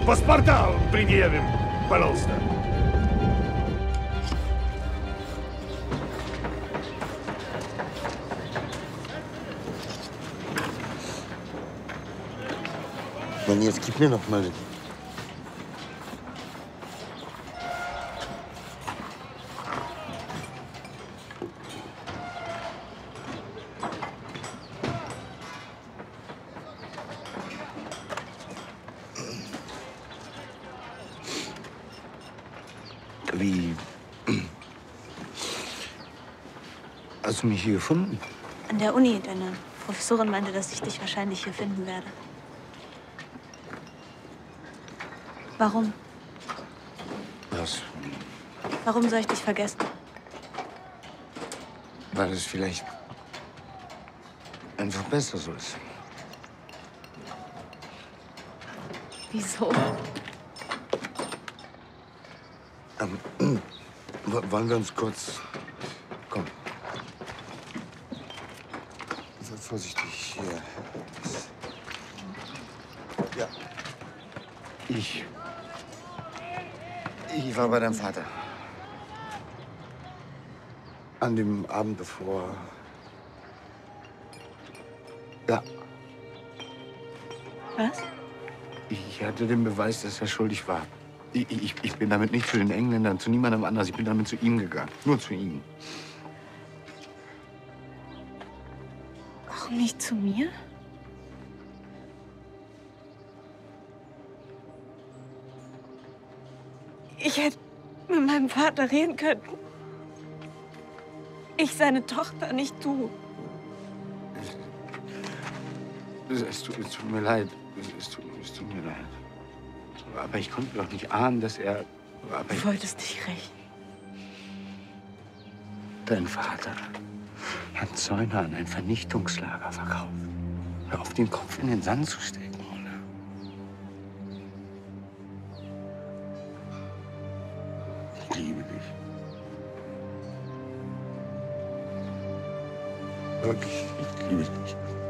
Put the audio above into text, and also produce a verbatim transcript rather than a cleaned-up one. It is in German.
Паспорта предъявим, пожалуйста. Mann, jetzt gib mir noch mal. Wie? Hast du mich hier gefunden? An der Uni. Deine Professorin meinte, dass ich dich wahrscheinlich hier finden werde. Warum? Was? Warum soll ich dich vergessen? Weil es vielleicht einfach besser so ist. Wieso? Ähm, wollen wir uns kurz... Komm. Sei vorsichtig hier. Ja. Ich... Ich war bei deinem Vater. An dem Abend bevor... Ja. Was? Ich hatte den Beweis, dass er schuldig war. Ich, ich, ich bin damit nicht zu den Engländern, zu niemandem anders. Ich bin damit zu ihm gegangen. Nur zu ihm. Auch nicht zu mir? Ich hätte mit meinem Vater reden können. Ich, seine Tochter, nicht du. Es, es, tut, es tut mir leid. Es, es, tut, es tut mir leid. Aber ich konnte doch nicht ahnen, dass er... Aber Du wolltest dich rächen. Dein Vater hat Zäune an ein Vernichtungslager verkauft. Hör auf, den Kopf in den Sand zu stecken, oder? Ich liebe dich. Wirklich, ich liebe dich.